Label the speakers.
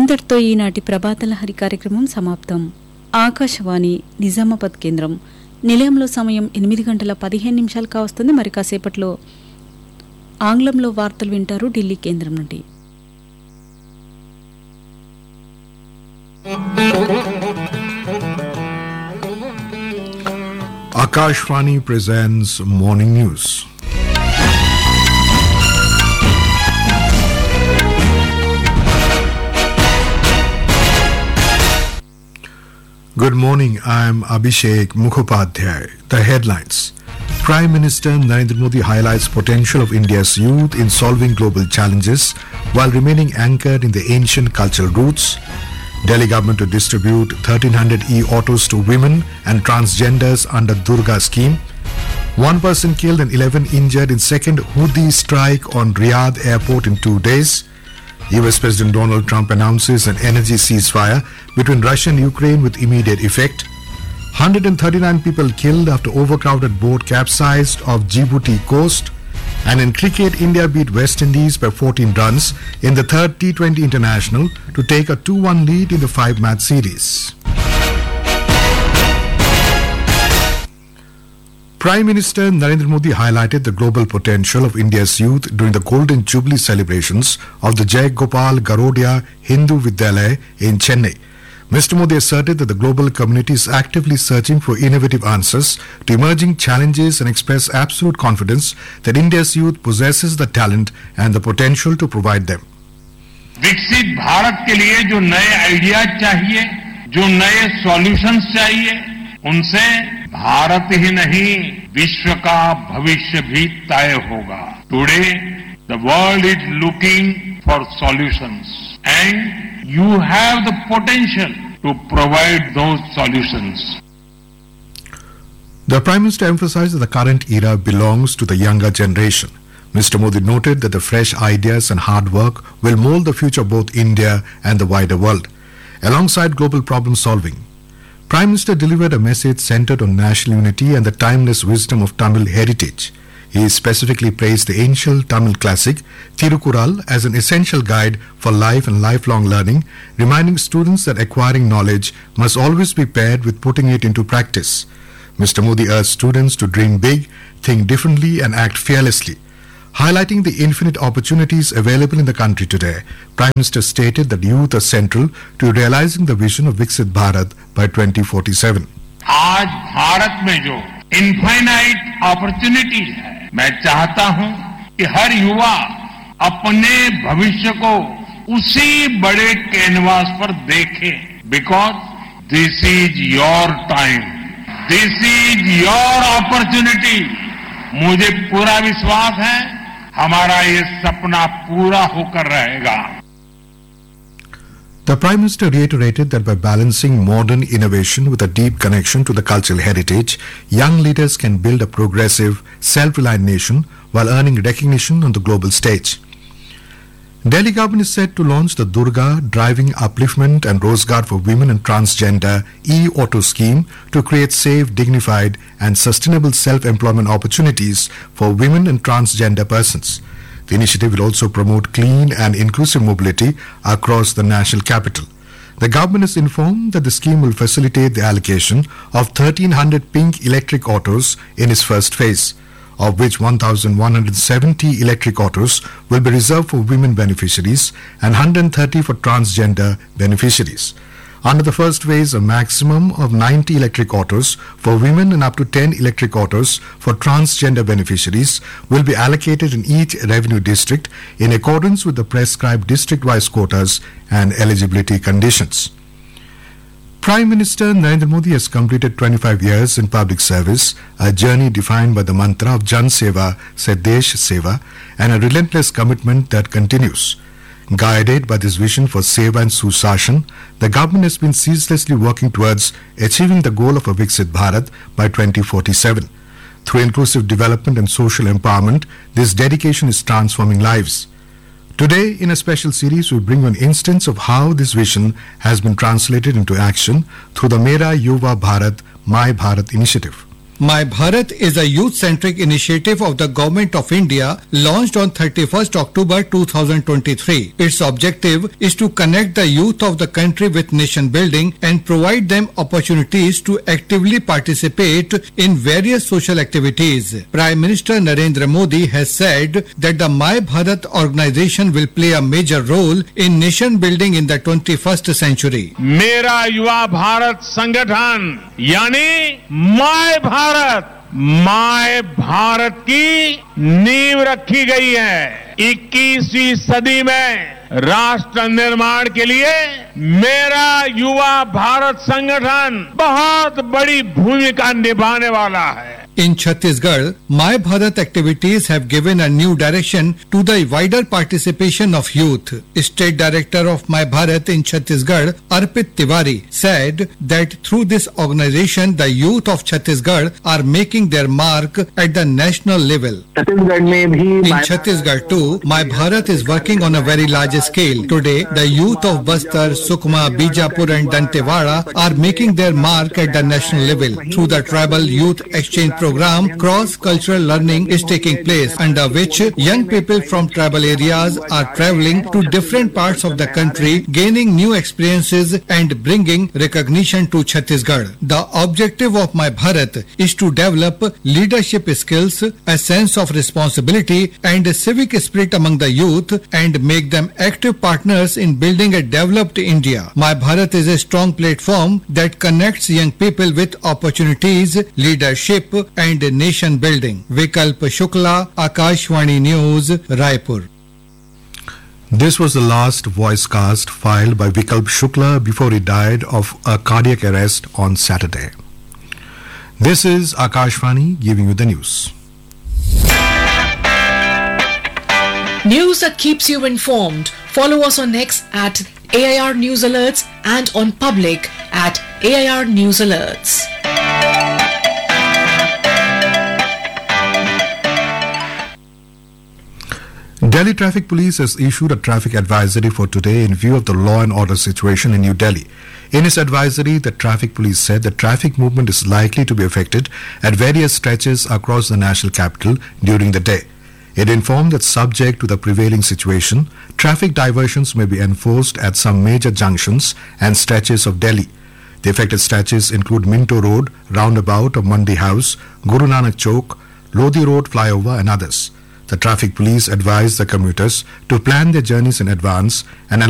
Speaker 1: ఇంతటితో ఈనాటి ప్రభాతలహరి కార్యక్రమం సమాప్తం. ఆకాశవాణి నిజామాబాద్ కేంద్రం. నిలయంలో సమయం 8:15 కావస్తుంది. మరి కాసేపట్లో ఆంగ్లంలో వార్తలు వింటారు ఢిల్లీ కేంద్రం నుండి.
Speaker 2: Akashvani presents Morning News. Good morning, I am Abhishek Mukhopadhyay. The headlines. Prime Minister Narendra Modi highlights potential of India's youth in solving global challenges while remaining anchored in the ancient cultural roots. Delhi government to distribute 1,300 e-autos to women and transgenders under Durga scheme. 1 person killed and 11 injured in second Houthi strike on Riyadh airport in 2 days. US President Donald Trump announces an energy ceasefire between Russia and Ukraine with immediate effect. 139 people killed after overcrowded boat capsized off Djibouti coast. And in cricket, India beat West Indies by 14 runs in the third T20 International to take a 2-1 lead in the 5-match series. Prime Minister Narendra Modi highlighted the global potential of India's youth during the Golden Jubilee celebrations of the Jai Gopal Garodia Hindu Vidyalaya in Chennai. Mr. Modi asserted that the global community is actively searching for innovative answers to emerging challenges and expressed absolute confidence that India's youth possesses the talent and the potential to provide them.
Speaker 3: विकसित भारत के लिए जो नए ideas चाहिए, जो नए solutions चाहिए, उनसे भारत ही नहीं विश्व का भविष्य भी तय होगा. Today the world is looking for solutions and you have the potential to provide those solutions.
Speaker 2: The Prime Minister emphasized that the current era belongs to the younger generation. Mr. Modi noted that the fresh ideas and hard work will mold the future of both India and the wider world. Alongside global problem solving, Prime Minister delivered a message centered on national unity and the timeless wisdom of Tamil heritage. He specifically praised the ancient Tamil classic Thirukural as an essential guide for life and lifelong learning, reminding students that acquiring knowledge must always be paired with putting it into practice. Mr. Modi urged students to dream big, think differently and act fearlessly. Highlighting the infinite opportunities available in the country today, Prime Minister stated that youth are central to realizing the vision of Viksit Bharat by 2047.
Speaker 3: आज भारत में जो infinite opportunities है, मैं चाहता हूं कि हर युवा अपने भविष्य को उसी बड़े कैनवास पर देखे. Because this is your time, this is your opportunity. मुझे पूरा विश्वास है हमारा ये सपना पूरा होकर रहेगा.
Speaker 2: The Prime Minister reiterated that by balancing modern innovation with a deep connection to the cultural heritage, young leaders can build a progressive, self-reliant nation while earning recognition on the global stage. Delhi government is set to launch the Durga Driving Upliftment and Rozgar for Women and Transgender e-auto scheme to create safe, dignified and sustainable self-employment opportunities for women and transgender persons. The initiative will also promote clean and inclusive mobility across the national capital. The government has informed that the scheme will facilitate the allocation of 1,300 pink electric autos in its first phase, of which 1,170 electric autos will be reserved for women beneficiaries and 130 for transgender beneficiaries. Under the first phase, a maximum of 90 electric autos for women and up to 10 electric autos for transgender beneficiaries will be allocated in each revenue district in accordance with the prescribed district-wise quotas and eligibility conditions. Prime Minister Narendra Modi has completed 25 years in public service, a journey defined by the mantra of Jan Seva se Desh Seva and a relentless commitment that continues. Guided by this vision for Seva and Susashan, the government has been ceaselessly working towards achieving the goal of a Viksit Bharat by 2047. Through inclusive development and social empowerment, this dedication is transforming lives. Today, in a special series, we bring you an instance of how this vision has been translated into action through the Mera Yuva Bharat, My Bharat initiative.
Speaker 4: My Bharat is a youth-centric initiative of the Government of India launched on 31st October 2023. Its objective is to connect the youth of the country with nation building and provide them opportunities to actively participate in various social activities. Prime Minister Narendra Modi has said that the My Bharat organization will play a major role in nation building in the 21st century.
Speaker 3: मेरा युवा भारत संगठन यानी my Bharat की नींव रखी गई है। 21वीं सदी में राष्ट्र निर्माण के लिए मेरा युवा भारत संगठन बहुत बड़ी भूमिका निभाने वाला है।
Speaker 4: In Chhattisgarh, My Bharat activities have given a new direction to the wider participation of youth. State Director of My Bharat in Chhattisgarh, Arpit Tiwari, said that through this organization, the youth of Chhattisgarh are making their mark at the national level. In Chhattisgarh too, My Bharat is working on a very large scale. Today, the youth of Bastar, Sukma, Bijapur and Dantewada are making their mark at the national level. Through the Tribal Youth Exchange Program, cross-cultural learning is taking place, under which young people from tribal areas are traveling to different parts of the country, gaining new experiences and bringing recognition to Chhattisgarh. The objective of My Bharat is to develop leadership skills, a sense of responsibility and a civic spirit among the youth and make them active partners in building a developed India. My Bharat is a strong platform that connects young people with opportunities, leadership and nation building. Vikalp Shukla, Akashvani News, Raipur.
Speaker 2: This was the last voice cast filed by Vikalp Shukla before he died of a cardiac arrest on Saturday. This is Akashvani giving you the news.
Speaker 5: News that keeps you informed. Follow us on X at AIR News Alerts and on Public at AIR News Alerts.
Speaker 2: Delhi Traffic Police has issued a traffic advisory for today in view of the law and order situation in New Delhi. In its advisory, the Traffic Police said the traffic movement is likely to be affected at various stretches across the national capital during the day. It informed that subject to the prevailing situation, traffic diversions may be enforced at some major junctions and stretches of Delhi. The affected stretches include Minto Road, roundabout of Mandi House, Guru Nanak Chowk, Lodi Road flyover and others. The Traffic Police advised the commuters to plan their journeys in advance and